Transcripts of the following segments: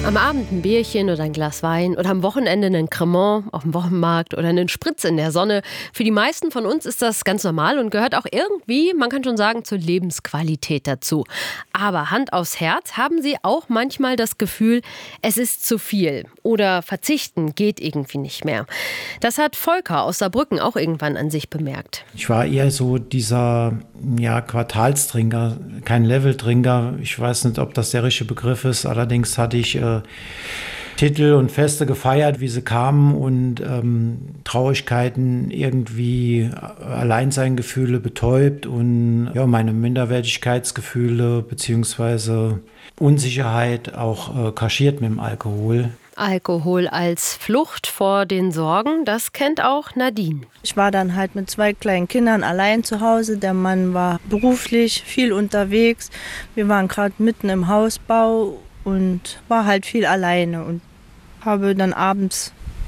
Am Abend ein Bierchen oder ein Glas Wein oder am Wochenende einen Cremant auf dem Wochenmarkt oder einen Spritz in der Sonne. Für die meisten von uns ist das ganz normal und gehört auch irgendwie, man kann schon sagen, zur Lebensqualität dazu. Aber Hand aufs Herz, haben Sie auch manchmal das Gefühl, es ist zu viel oder verzichten geht irgendwie nicht mehr. Das hat Volker aus Saarbrücken auch irgendwann an sich bemerkt. Ich war eher so dieser Quartalstrinker, kein Leveltrinker. Ich weiß nicht, ob das der richtige Begriff ist. Allerdings hatte ich Titel und Feste gefeiert, wie sie kamen und Traurigkeiten irgendwie, Alleinseingefühle betäubt und meine Minderwertigkeitsgefühle bzw. Unsicherheit auch kaschiert mit dem Alkohol. Alkohol als Flucht vor den Sorgen, das kennt auch Nadine. Ich war dann halt mit 2 kleinen Kindern allein zu Hause. Der Mann war beruflich viel unterwegs. Wir waren gerade mitten im Hausbau und war halt viel alleine und habe dann abends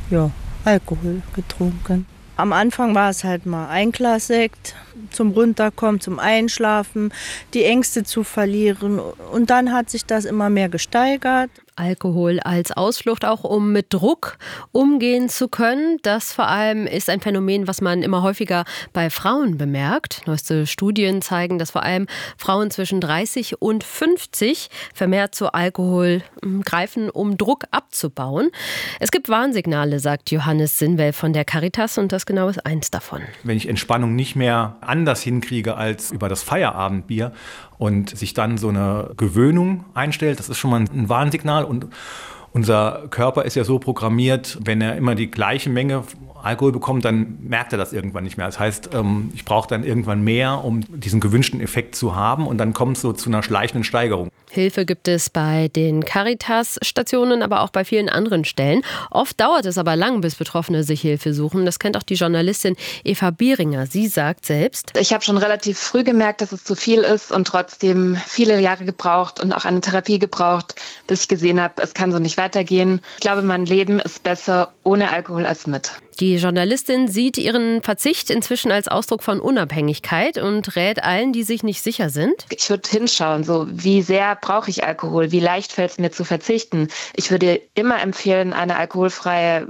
Alkohol getrunken. Am Anfang war es halt mal ein Glas Sekt zum Runterkommen, zum Einschlafen, die Ängste zu verlieren. Und dann hat sich das immer mehr gesteigert. Alkohol als Ausflucht, auch um mit Druck umgehen zu können. Das vor allem ist ein Phänomen, was man immer häufiger bei Frauen bemerkt. Neueste Studien zeigen, dass vor allem Frauen zwischen 30 und 50 vermehrt zu Alkohol greifen, um Druck abzubauen. Es gibt Warnsignale, sagt Johannes Sinnwell von der Caritas, und das genau ist eins davon. Wenn ich Entspannung nicht mehr anders hinkriege als über das Feierabendbier und sich dann so eine Gewöhnung einstellt, das ist schon mal ein Warnsignal. Und unser Körper ist ja so programmiert, wenn er immer die gleiche Menge Alkohol bekommt, dann merkt er das irgendwann nicht mehr. Das heißt, ich brauche dann irgendwann mehr, um diesen gewünschten Effekt zu haben, und dann kommt es so zu einer schleichenden Steigerung. Hilfe gibt es bei den Caritas-Stationen, aber auch bei vielen anderen Stellen. Oft dauert es aber lang, bis Betroffene sich Hilfe suchen. Das kennt auch die Journalistin Eva Bieringer. Sie sagt selbst: Ich habe schon relativ früh gemerkt, dass es zu viel ist und trotzdem viele Jahre gebraucht und auch eine Therapie gebraucht, bis ich gesehen habe, es kann so nicht weitergehen. Ich glaube, mein Leben ist besser ohne Alkohol als mit. Die Journalistin sieht ihren Verzicht inzwischen als Ausdruck von Unabhängigkeit und rät allen, die sich nicht sicher sind. Ich würde hinschauen, so wie sehr brauche ich Alkohol, wie leicht fällt es mir zu verzichten. Ich würde immer empfehlen, einen alkoholfreien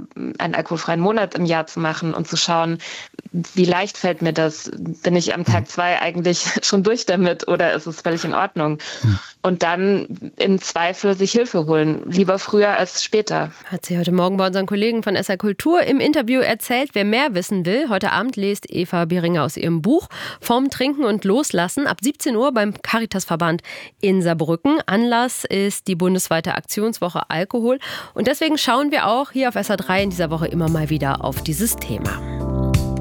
Monat im Jahr zu machen und zu schauen, wie leicht fällt mir das. Bin ich am Tag 2 eigentlich schon durch damit oder ist es völlig in Ordnung? Und dann im Zweifel sich Hilfe holen, lieber früher als später. Hat sie heute Morgen bei unseren Kollegen von SR Kultur im Interview erzählt. Wer mehr wissen will, heute Abend liest Eva Bieringer aus ihrem Buch Vom Trinken und Loslassen ab 17 Uhr beim Caritasverband in Saarbrücken. Anlass ist die bundesweite Aktionswoche Alkohol. Und deswegen schauen wir auch hier auf SR3 in dieser Woche immer mal wieder auf dieses Thema.